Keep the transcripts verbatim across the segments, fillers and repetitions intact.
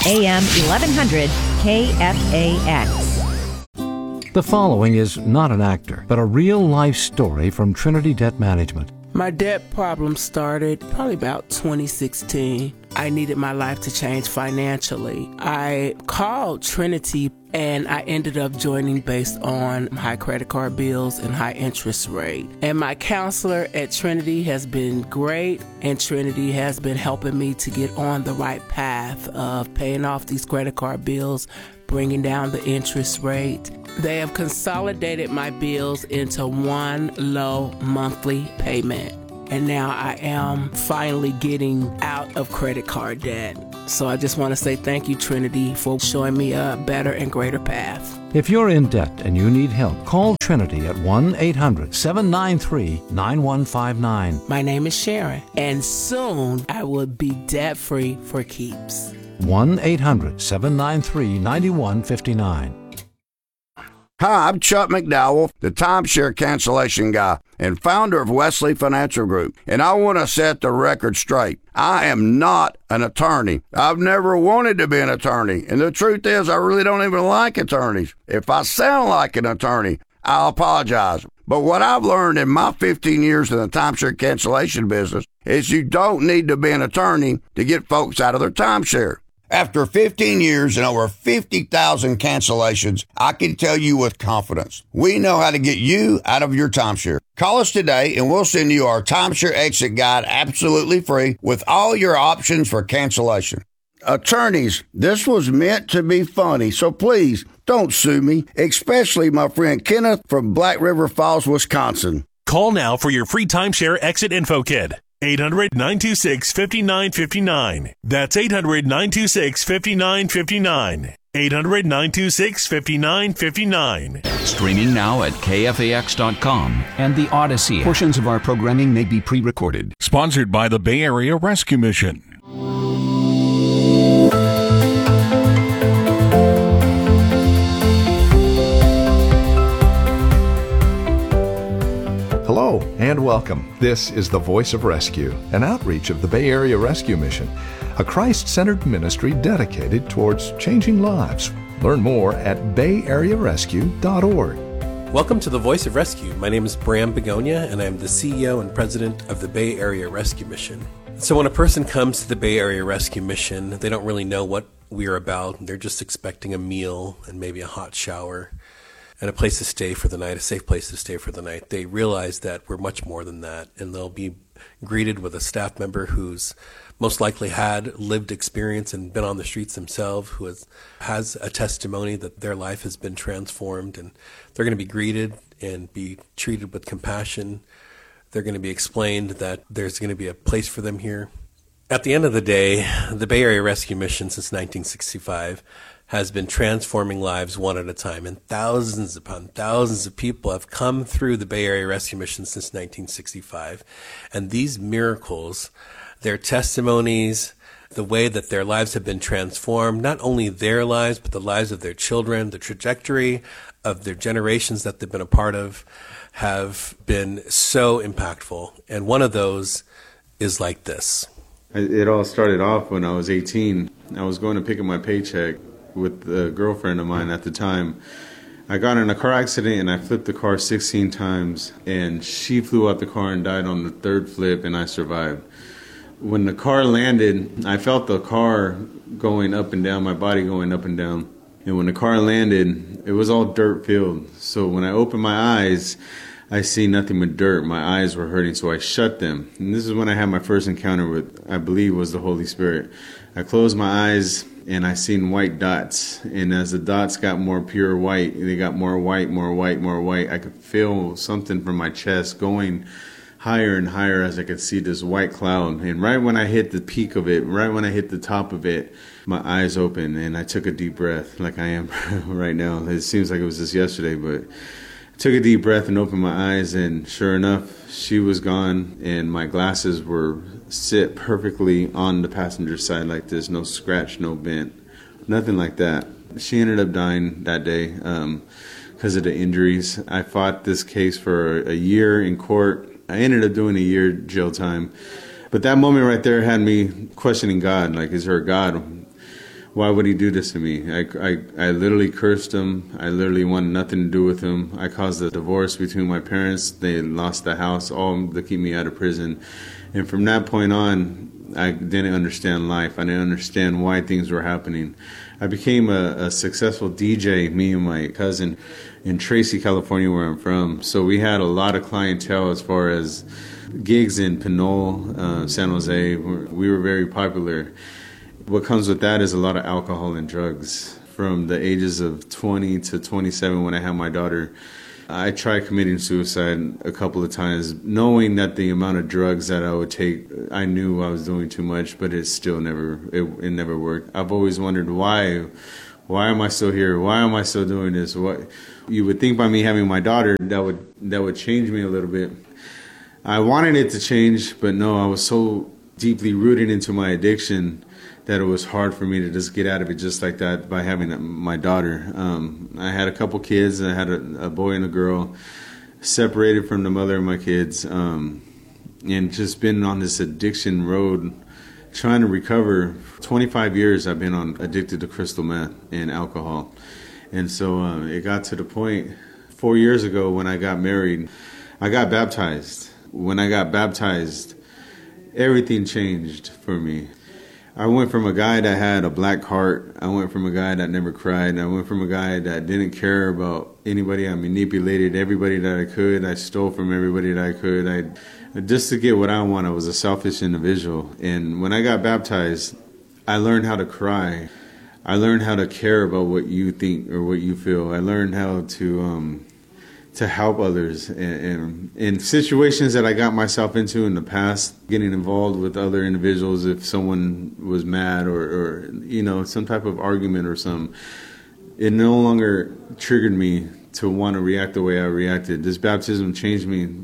A M eleven hundred K F A X. The following is not an actor, but a real-life story from Trinity Debt Management. My debt problem started probably about twenty sixteen. I needed my life to change financially. I called Trinity and I ended up joining based on high credit card bills and high interest rate. And my counselor at Trinity has been great, and Trinity has been helping me to get on the right path of paying off these credit card bills, bringing down the interest rate. They have consolidated my bills into one low monthly payment. And now I am finally getting out of credit card debt. So I just want to say thank you, Trinity, for showing me a better and greater path. If you're in debt and you need help, call Trinity at one eight hundred seven nine three nine one five nine. My name is Sharon, and soon I will be debt-free for keeps. one eight hundred seven nine three nine one five nine. Hi, I'm Chuck McDowell, the timeshare cancellation guy and founder of Wesley Financial Group, and I want to set the record straight. I am not an attorney. I've never wanted to be an attorney, and the truth is I really don't even like attorneys. If I sound like an attorney, I'll apologize. But what I've learned in my fifteen years in the timeshare cancellation business is you don't need to be an attorney to get folks out of their timeshare. After fifteen years and over fifty thousand cancellations, I can tell you with confidence, we know how to get you out of your timeshare. Call us today and we'll send you our timeshare exit guide absolutely free with all your options for cancellation. Attorneys, this was meant to be funny, so please don't sue me, especially my friend Kenneth from Black River Falls, Wisconsin. Call now for your free timeshare exit info kit. eight hundred nine two six five nine five nine. That's eight hundred nine two six five nine five nine. eight hundred nine two six five nine five nine. Streaming now at K F A X dot com and the Odyssey app. Portions of our programming may be pre-recorded. Sponsored by the Bay Area Rescue Mission. Hello and welcome. This is the Voice of Rescue, an outreach of the Bay Area Rescue Mission, a Christ-centered ministry dedicated towards changing lives. Learn more at bay area rescue dot org. Welcome to the Voice of Rescue. My name is Bram Begonia, and I'm the C E O and President of the Bay Area Rescue Mission. So when a person comes to the Bay Area Rescue Mission, they don't really know what we're about. They're just expecting a meal and maybe a hot shower and a place to stay for the night, a safe place to stay for the night. They realize that we're much more than that, and they'll be greeted with a staff member who's most likely had lived experience and been on the streets themselves, who has, has a testimony that their life has been transformed, and they're going to be greeted and be treated with compassion. They're going to be explained that there's going to be a place for them here. At the end of the day, the Bay Area Rescue Mission since nineteen sixty-five has been transforming lives one at a time, and thousands upon thousands of people have come through the Bay Area Rescue Mission since nineteen sixty-five. And these miracles, their testimonies, the way that their lives have been transformed, not only their lives, but the lives of their children, the trajectory of their generations that they've been a part of, have been so impactful. And one of those is like this. It all started off when I was eighteen. I was going to pick up my paycheck with a girlfriend of mine at the time. I got in a car accident and I flipped the car sixteen times, and she flew out the car and died on the third flip, and I survived. When the car landed, I felt the car going up and down, my body going up and down. And when the car landed, it was all dirt filled. So when I opened my eyes, I see nothing but dirt. My eyes were hurting, so I shut them. And this is when I had my first encounter with, I believe, was the Holy Spirit. I closed my eyes and I seen white dots. And as the dots got more pure white, they got more white, more white, more white. I could feel something from my chest going higher and higher as I could see this white cloud. And right when I hit the peak of it, right when I hit the top of it, my eyes opened and I took a deep breath like I am right now. It seems like it was just yesterday, but I took a deep breath and opened my eyes, and sure enough, she was gone, and my glasses were sit perfectly on the passenger side like this, no scratch, no bent, nothing like that. She ended up dying that day um, because of the injuries. I fought this case for a year in court. I ended up doing a year jail time. But that moment right there had me questioning God, like, is there a God? why would he do this to me? I, I, I literally cursed him. I literally wanted nothing to do with him. I caused a divorce between my parents. They lost the house, all to keep me out of prison. And from that point on, I didn't understand life. I didn't understand why things were happening. I became a, a successful D J, me and my cousin, in Tracy, California, where I'm from. So we had a lot of clientele as far as gigs in Pinole, uh, San Jose. We were very popular. What comes with that is a lot of alcohol and drugs. From the ages of twenty to twenty-seven, when I had my daughter, I tried committing suicide a couple of times, knowing that the amount of drugs that I would take, I knew I was doing too much, but it still never, it, it never worked. I've always wondered why, why am I still here? Why am I still doing this? What you would think by me having my daughter, that would that would change me a little bit. I wanted it to change, but no, I was so deeply rooted into my addiction that it was hard for me to just get out of it just like that by having my daughter. Um, I had a couple kids. I had a, a boy and a girl, separated from the mother of my kids, um, and just been on this addiction road trying to recover. twenty-five years I've been on addicted to crystal meth and alcohol. And so uh, it got to the point four years ago when I got married, I got baptized. When I got baptized, everything changed for me. I went from a guy that had a black heart. I went from a guy that never cried. I went from a guy that didn't care about anybody. I manipulated everybody that I could. I stole from everybody that I could. I just to get what I want. I was a selfish individual. And when I got baptized, I learned how to cry. I learned how to care about what you think or what you feel. I learned how to um, to help others. And, and in situations that I got myself into in the past, getting involved with other individuals if someone was mad or, or you know, some type of argument or something, it no longer triggered me to want to react the way I reacted. This baptism changed me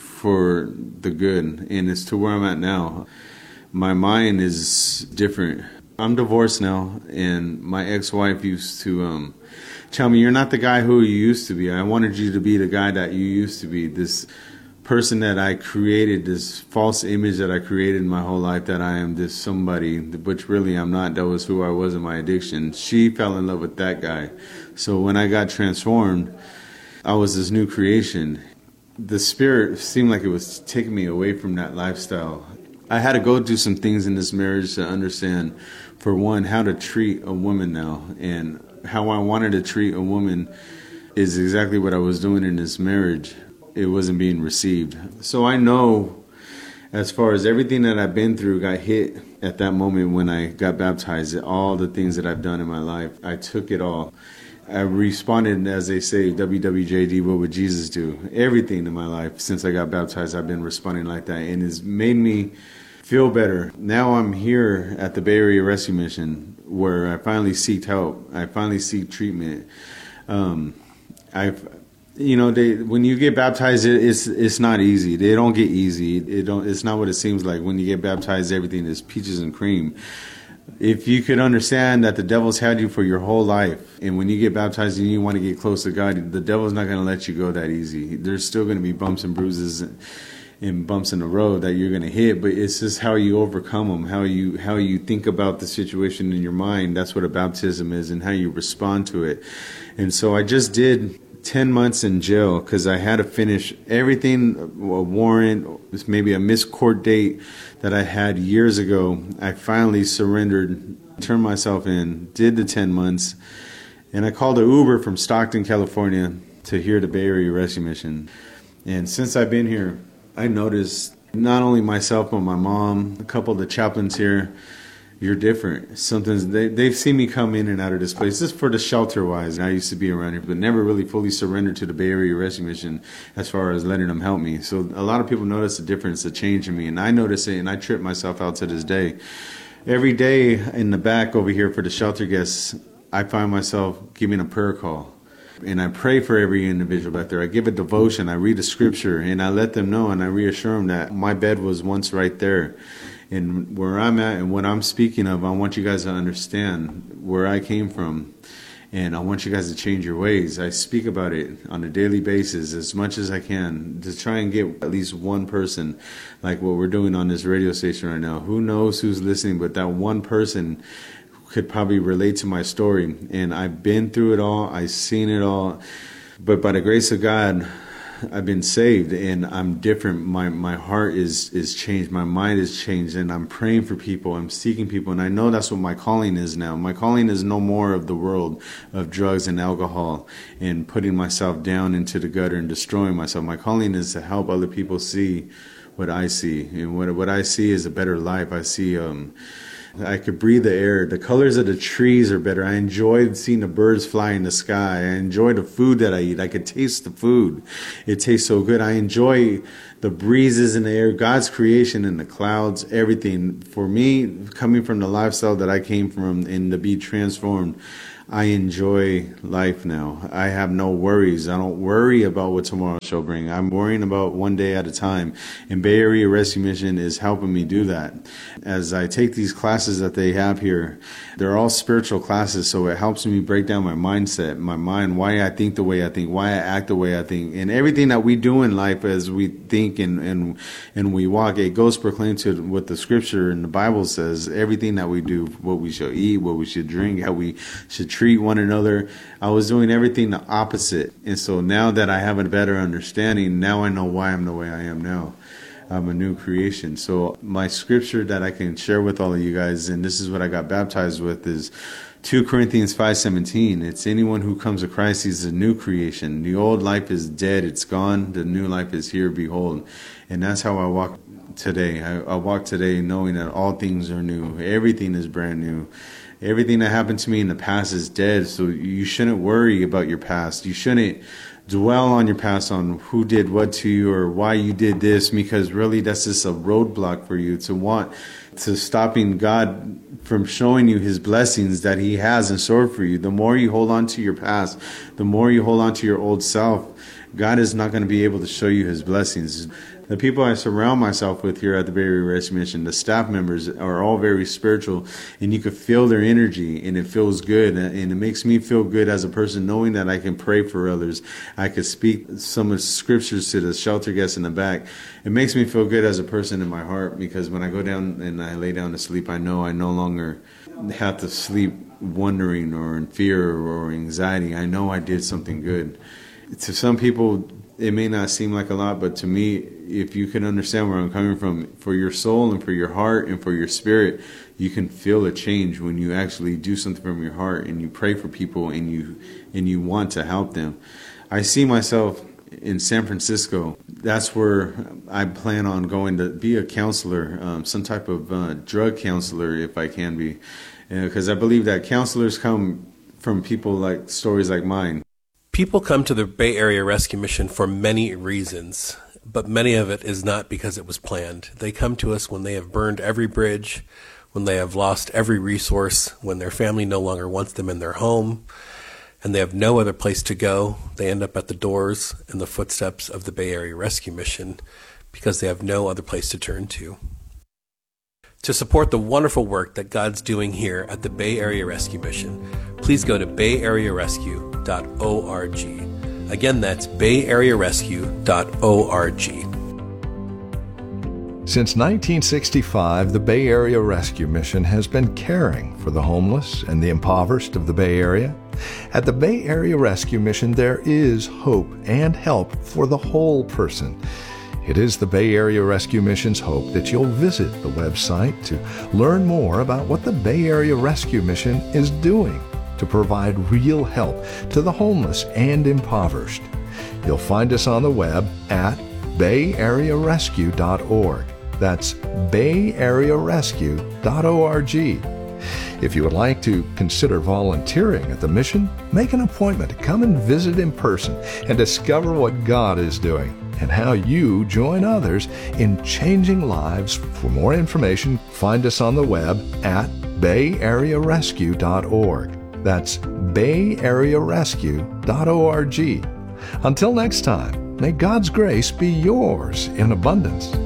for the good, and it's to where I'm at now. My mind is different. I'm divorced now, and my ex-wife used to um, tell me, you're not the guy who you used to be. I wanted you to be the guy that you used to be, this person that I created, this false image that I created my whole life, that I am this somebody, which really I'm not. That was who I was in my addiction. She fell in love with that guy. So when I got transformed, I was this new creation. The Spirit seemed like it was taking me away from that lifestyle. I had to go through some things in this marriage to understand, for one, how to treat a woman now. And how I wanted to treat a woman is exactly what I was doing in this marriage. It wasn't being received. So I know, as far as everything that I've been through got hit at that moment when I got baptized, all the things that I've done in my life, I took it all. I responded, as they say, W W J D, what would Jesus do? Everything in my life since I got baptized, I've been responding like that, and it's made me feel better. Now I'm here at the Bay Area Rescue Mission, where I finally seeked help. I finally seek treatment. Um, I've, you know, they, when you get baptized, it, it's it's not easy. They don't get easy. It don't. It's not what it seems like. When you get baptized, everything is peaches and cream. If you could understand that the devil's had you for your whole life, and when you get baptized and you want to get close to God, the devil's not going to let you go that easy. There's still going to be bumps and bruises and, and bumps in the road that you're going to hit, but it's just how you overcome them, how you how you think about the situation in your mind. That's what a baptism is, and how you respond to it. And so I just did ten months in jail because I had to finish everything, a warrant, maybe a missed court date that I had years ago. I finally surrendered, turned myself in, did the ten months, and I called an Uber from Stockton, California to here to Bay Area Rescue Mission. And since I've been here, I noticed not only myself but my mom, a couple of the chaplains here, you're different. Something's, they, they've seen me come in and out of this place, just for the shelter-wise. I used to be around here, but never really fully surrendered to the Bay Area Rescue Mission as far as letting them help me. So a lot of people notice the difference, the change in me, and I notice it, and I trip myself out to this day. Every day in the back over here for the shelter guests, I find myself giving a prayer call. And I pray for every individual back there. I give a devotion, I read a scripture, and I let them know and I reassure them that my bed was once right there. And where I'm at and what I'm speaking of, I want you guys to understand where I came from. And I want you guys to change your ways. I speak about it on a daily basis as much as I can to try and get at least one person, like what we're doing on this radio station right now. Who knows who's listening, but that one person could probably relate to my story. And I've been through it all. I've seen it all. But by the grace of God, I've been saved, and I'm different. My my heart is is changed. My mind is changed, and I'm praying for people. I'm seeking people, and I know that's what my calling is now. My calling is no more of the world of drugs and alcohol and putting myself down into the gutter and destroying myself. My calling is to help other people see what I see, and what what I see is a better life. I see um. I could breathe the air. The colors of the trees are better. I enjoyed seeing the birds fly in the sky. I enjoy the food that I eat. I could taste the food. It tastes so good. I enjoy the breezes in the air, God's creation in the clouds, everything. For me, coming from the lifestyle that I came from and to be transformed, I enjoy life now. I have no worries. I don't worry about what tomorrow shall bring. I'm worrying about one day at a time. And Bay Area Rescue Mission is helping me do that. As I take these classes that they have here, they're all spiritual classes, so it helps me break down my mindset, my mind, why I think the way I think, why I act the way I think. And everything that we do in life as we think and, and, and we walk, it goes proclaimed to what the scripture and the Bible says. Everything that we do, what we should eat, what we should drink, how we should treat one another. I was doing everything the opposite. And so now that I have a better understanding, now I know why I'm the way I am now. I'm a new creation. So my scripture that I can share with all of you guys, and this is what I got baptized with, is Second Corinthians five seventeen. It's anyone who comes to Christ, he's a new creation. The old life is dead, it's gone. The new life is here, behold. And that's how I walk today. I, I walk today knowing that all things are new. Everything is brand new. Everything that happened to me in the past is dead, so you shouldn't worry about your past. You shouldn't dwell on your past, on who did what to you or why you did this, because really that's just a roadblock for you to want to stopping God from showing you his blessings that he has in store for you. The more you hold on to your past, the more you hold on to your old self, God is not going to be able to show you his blessings. The people I surround myself with here at the Bay Area Rescue Mission, the staff members, are all very spiritual, and you can feel their energy, and it feels good, and it makes me feel good as a person knowing that I can pray for others. I can speak some of the scriptures to the shelter guests in the back. It makes me feel good as a person in my heart, because when I go down and I lay down to sleep, I know I no longer have to sleep wondering or in fear or anxiety. I know I did something good. To some people, it may not seem like a lot, but to me, if you can understand where I'm coming from, for your soul and for your heart and for your spirit, you can feel a change when you actually do something from your heart and you pray for people and you and you want to help them. I see myself in San Francisco. That's where I plan on going to be a counselor, um, some type of uh, drug counselor if I can be, because uh, I believe that counselors come from people like stories like mine. People come to the Bay Area Rescue Mission for many reasons, but many of it is not because it was planned. They come to us when they have burned every bridge, when they have lost every resource, when their family no longer wants them in their home, and they have no other place to go. They end up at the doors and the footsteps of the Bay Area Rescue Mission because they have no other place to turn to. To support the wonderful work that God's doing here at the Bay Area Rescue Mission, please go to bay area rescue dot org. Again, that's bay area rescue dot org. Since nineteen sixty-five, the Bay Area Rescue Mission has been caring for the homeless and the impoverished of the Bay Area. At the Bay Area Rescue Mission, there is hope and help for the whole person. It is the Bay Area Rescue Mission's hope that you'll visit the website to learn more about what the Bay Area Rescue Mission is doing to provide real help to the homeless and impoverished. You'll find us on the web at bay area rescue dot org. That's bay area rescue dot org. If you would like to consider volunteering at the mission, make an appointment to come and visit in person and discover what God is doing and how you join others in changing lives. For more information, find us on the web at bay area rescue dot org. That's bay area rescue dot org. Until next time, may God's grace be yours in abundance.